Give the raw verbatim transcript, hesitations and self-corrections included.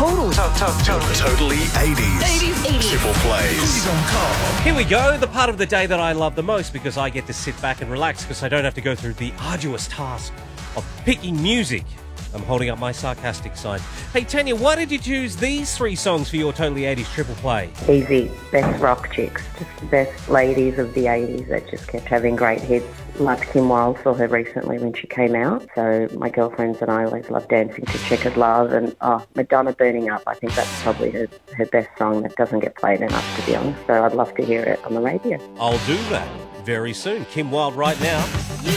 Total. Totally eighties. eighties, eighties. Triple plays. Here we go, the part of the day that I love the most because I get to sit back and relax because I don't have to go through the arduous task of picking music. I'm holding up my sarcastic side. Hey, Tanya, why did you choose these three songs for your Totally eighties triple play? Easy, best rock chicks, just the best ladies of the eighties that just kept having great hits. Loved Kim Wilde, saw her recently when she came out, so my girlfriends and I always loved dancing to Checkered Love, and oh, Madonna Burning Up, I think that's probably her, her best song that doesn't get played enough, to be honest, so I'd love to hear it on the radio. I'll do that very soon. Kim Wilde right now.